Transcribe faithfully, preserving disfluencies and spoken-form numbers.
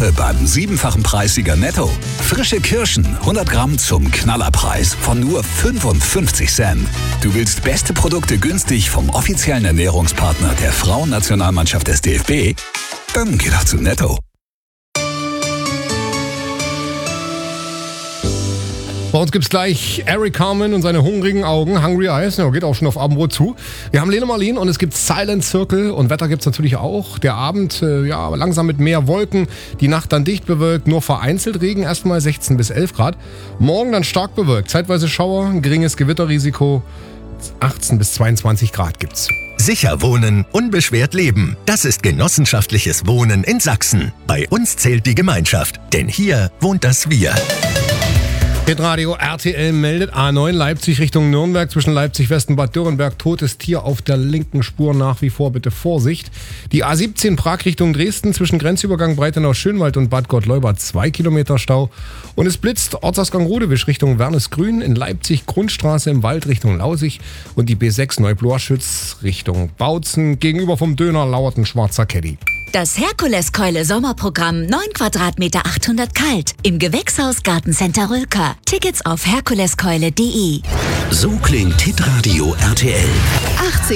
Woche beim siebenfachen Preissieger Netto. Frische Kirschen, hundert Gramm zum Knallerpreis von nur fünfundfünfzig Cent. Du willst beste Produkte günstig vom offiziellen Ernährungspartner der Frauennationalmannschaft des D F B? Dann geh doch zu Netto. Bei uns gibt's gleich Eric Carmen und seine hungrigen Augen, Hungry Eyes, ja, geht auch schon auf Abendbrot zu. Wir haben Lene Marlin und es gibt Silent Circle und Wetter gibt's natürlich auch. Der Abend, äh, ja, langsam mit mehr Wolken, die Nacht dann dicht bewölkt, nur vereinzelt Regen, erstmal sechzehn bis elf Grad. Morgen dann stark bewölkt, zeitweise Schauer, ein geringes Gewitterrisiko, achtzehn bis zweiundzwanzig Grad gibt's. Sicher wohnen, unbeschwert leben. Das ist genossenschaftliches Wohnen in Sachsen. Bei uns zählt die Gemeinschaft, denn hier wohnt das Wir. Hitradio R T L meldet A neun Leipzig Richtung Nürnberg zwischen Leipzig West und Bad Dürrenberg. Totes Tier auf der linken Spur, nach wie vor bitte Vorsicht. Die A siebzehn Prag Richtung Dresden zwischen Grenzübergang Breitenau-Schönwald und Bad Gottleuba zwei Kilometer Stau. Und es blitzt Ortsausgang Rodewisch Richtung Wernesgrün, in Leipzig Grundstraße im Wald Richtung Lausig und die B sechs Neubloa-Schütz Richtung Bautzen. Gegenüber vom Döner lauert ein schwarzer Caddy. Das Herkuleskeule Sommerprogramm neun Quadratmeter achthundert kalt im Gewächshaus Gartencenter Rülker. Tickets auf herkuleskeule punkt de. So klingt Hitradio R T L. achtzig